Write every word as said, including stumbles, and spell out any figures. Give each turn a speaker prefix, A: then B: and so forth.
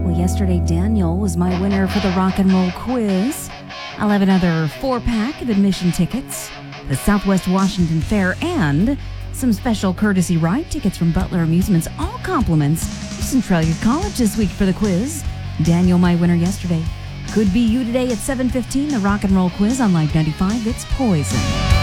A: Well, yesterday, Daniel was my winner for the rock and roll quiz. I'll have another four-pack of admission tickets, the Southwest Washington Fair, and some special courtesy ride tickets from Butler Amusements, all compliments of Centralia College this week for the quiz. Daniel, my winner yesterday. Could be you today at seven fifteen, the rock and roll quiz on Live ninety-five. It's Poison.